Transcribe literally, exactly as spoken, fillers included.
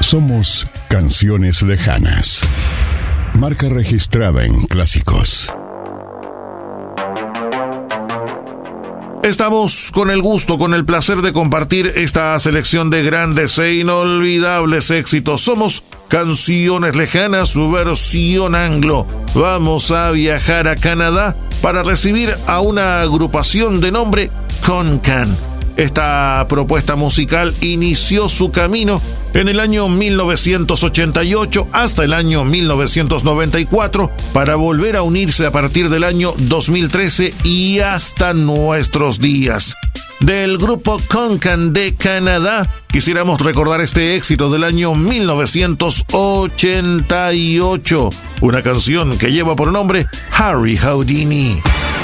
Somos Canciones Lejanas. Marca registrada en clásicos. Estamos con el gusto, con el placer de compartir esta selección de grandes e inolvidables éxitos. Somos Canciones Lejanas, su versión anglo. Vamos a viajar a Canadá para recibir a una agrupación de nombre Konkan. Esta propuesta musical inició su camino en el año mil novecientos ochenta y ocho hasta el año mil novecientos noventa y cuatro para volver a unirse a partir del año dos mil trece y hasta nuestros días. Del grupo Konkan de Canadá, quisiéramos recordar este éxito del año mil novecientos ochenta y ocho, una canción que lleva por nombre Harry Houdini.